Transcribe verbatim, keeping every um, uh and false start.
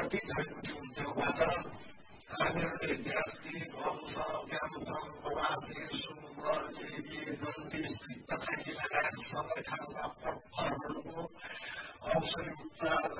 कति जडीबुटी हुन्थ्यो वातावरण हामीहरूले ग्यास्ट्रिक भन्छ क्यान्सर बवासीर सुगर एडी जन्डिस तथा लगायत सबै खालका पत्थरहरूको औषधि उपचार